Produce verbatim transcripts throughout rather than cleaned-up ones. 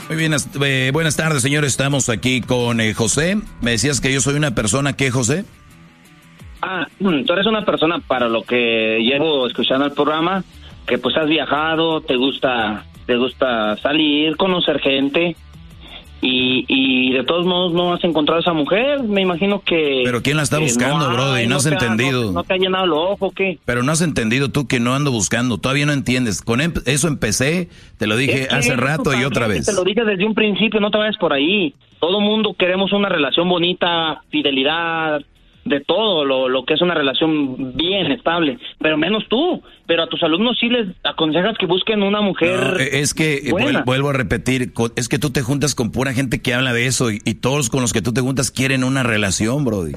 Muy bien, eh, buenas tardes, señores. Estamos aquí con eh, José. Me decías que yo soy una persona, ¿qué, José? Ah, tú eres una persona, para lo que llevo escuchando el programa, que pues has viajado, te gusta, te gusta salir, conocer gente, y, y de todos modos no has encontrado a esa mujer. Me imagino que... Pero ¿quién la está buscando, no, brody? No, no has te, entendido. No, no te ha llenado el ojo, ¿qué? Pero no has entendido tú que no ando buscando. Todavía no entiendes. Con em eso empecé, te lo dije es hace rato y otra vez. Te lo dije desde un principio, no te vayas por ahí. Todo mundo queremos una relación bonita, fidelidad, de todo lo, lo que es una relación bien estable, pero menos tú. Pero a tus alumnos sí les aconsejas que busquen una mujer no, es que buena. Vuelvo a repetir, es que tú te juntas con pura gente que habla de eso y, y todos con los que tú te juntas quieren una relación, brody.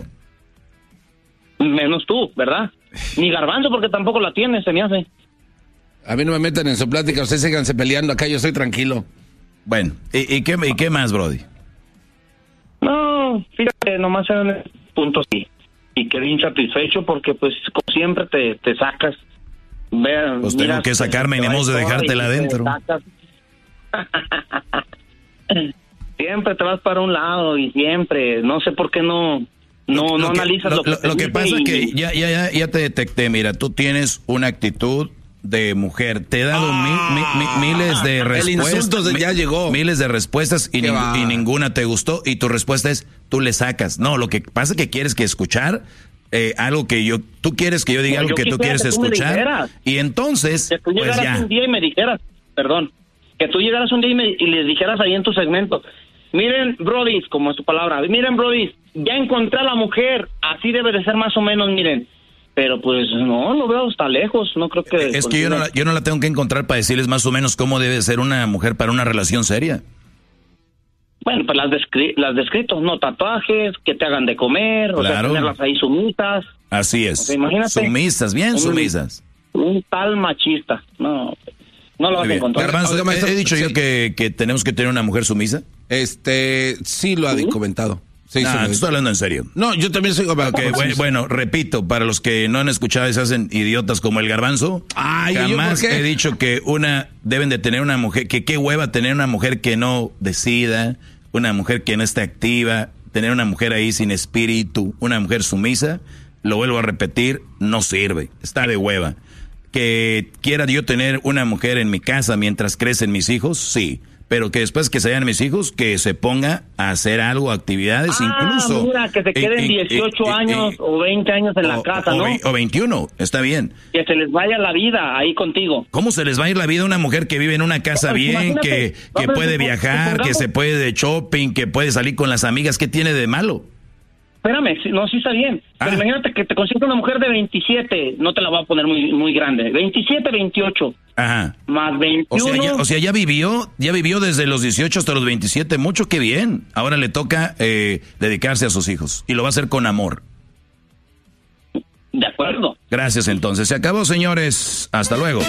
Menos tú, ¿verdad? Ni Garbanzo, porque tampoco la tienes, se me hace. A mí no me metan en su plática, ustedes síganse peleando acá, yo estoy tranquilo. Bueno, ¿y, y, qué, y qué más, brody? No, fíjate, nomás en el punto sí. Y quedé insatisfecho porque pues como siempre te, te sacas. Ve, pues tengo miras, que sacarme y ni modo de dejártela adentro. Siempre te vas para un lado y siempre, no sé por qué no no, lo, no lo analizas que, lo, lo que, lo que pasa es que ya, ya, ya, ya te detecté, mira, tú tienes una actitud de mujer, te he dado ah, mi, mi, mi, miles de respuestas, de ya llegó. miles de respuestas y, ning y ninguna te gustó y tu respuesta es, tú le sacas. No, lo que pasa es que quieres que escuchar eh, algo que yo, tú quieres que yo diga no, algo yo que tú quieres que tú escuchar y entonces, que tú llegaras pues ya. un día y me dijeras, perdón, que tú llegaras un día y, me, y les dijeras ahí en tu segmento, miren, brodis, como es tu palabra, miren, brodis, ya encontré a la mujer, así debe de ser más o menos, miren. Pero pues no, lo veo hasta lejos, no creo que... Es que yo no, la, yo no la tengo que encontrar para decirles más o menos cómo debe ser una mujer para una relación seria. Bueno, pues las, descri las descritos, no tatuajes, que te hagan de comer, claro. O sea, tenerlas ahí sumisas. Así es, o sea, imagínate, sumisas, bien un, sumisas. Un tal machista, no, no lo vas a encontrar. Garbanzo, ¿he, he dicho sí. yo que, que tenemos que tener una mujer sumisa? Este, sí lo ha ¿Sí? comentado. Sí, nah, sí, estoy hablando en serio. No, yo también soy... Okay, bueno, bueno, repito, para los que no han escuchado y se hacen idiotas como el Garbanzo, Ay, jamás he dicho que una deben de tener una mujer, que qué hueva tener una mujer que no decida, una mujer que no esté activa, tener una mujer ahí sin espíritu, una mujer sumisa, lo vuelvo a repetir, no sirve, está de hueva. Que quiera yo tener una mujer en mi casa mientras crecen mis hijos, sí. Pero que después que se vayan mis hijos, que se ponga a hacer algo, actividades ah, incluso. Mira, que se queden y, dieciocho y, años y, o veinte años en o, la casa, o, ¿no? O veintiuno, está bien. Que se les vaya la vida ahí contigo. ¿Cómo se les va a ir la vida a una mujer que vive en una casa pues, bien, que, que puede viajar, que se puede de shopping, que puede salir con las amigas? ¿Qué tiene de malo? Espérame, no, sí está bien. Ah. Pero imagínate que te consigues una mujer de veintisiete, no te la voy a poner muy muy grande. veintisiete, veintiocho. Ajá. Más veintiuno. O sea, ya, o sea, ya vivió, ya vivió desde los dieciocho hasta los veintisiete, mucho que bien. Ahora le toca eh, dedicarse a sus hijos y lo va a hacer con amor. De acuerdo. Gracias entonces. Se acabó, señores. Hasta luego.